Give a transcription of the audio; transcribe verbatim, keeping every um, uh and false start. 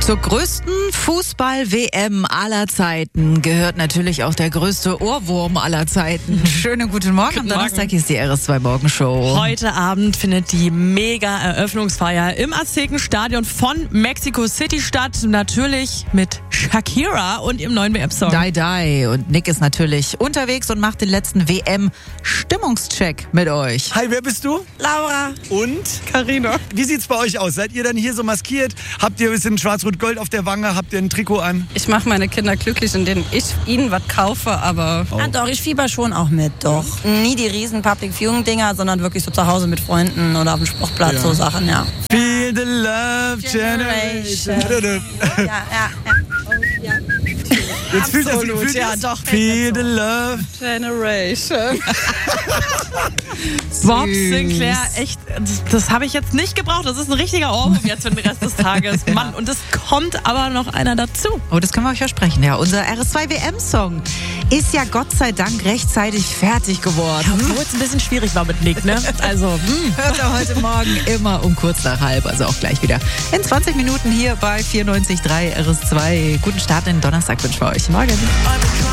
Zur größten Fußball-W M aller Zeiten gehört natürlich auch der größte Ohrwurm aller Zeiten. Schönen guten Morgen. Am Donnerstag ist die R S zwei Morgenshow. Heute Abend findet die Mega-Eröffnungsfeier im Aztekenstadion von Mexico City statt. Natürlich mit Shakira und ihrem neuen W M-Song. Die Die. Und Nick ist natürlich unterwegs und macht den letzten W M-Stimmungscheck mit euch. Hi, wer bist du? Laura. Und? Carina. Wie sieht's bei euch aus? Seid ihr dann hier so maskiert? Habt ihr ein bisschen Schwarz-Rot-Gold auf der Wange? Habt ihr ein Trikot an? Ich mache meine Kinder glücklich, indem ich ihnen was kaufe, aber... Oh. Ah, doch, ich fieber schon auch mit, doch. Nie die riesen Public-Viewing-Dinger, sondern wirklich so zu Hause mit Freunden oder auf dem Sportplatz, Ja. so Sachen, ja. Feel the love generation. Ja, ja, ja. Jetzt fühlt das, Absolut, fühlt ja, das? doch. Feel the love. Generation. Bob Sinclair, echt, das, das habe ich jetzt nicht gebraucht. Das ist ein richtiger Ohrwurm jetzt für den Rest des Tages. Mann, und es kommt aber noch einer dazu. Oh, das können wir euch versprechen. Ja, unser R S zwei W M-Song ist ja Gott sei Dank rechtzeitig fertig geworden. Obwohl es ein bisschen schwierig war mit Nick, ne? Also, hm. Hört er heute Morgen immer um kurz nach halb, also auch gleich wieder in zwanzig Minuten hier bei vierundneunzig Komma drei R S zwei. Guten Start in den Donnerstag wünschen wir euch. Morgen.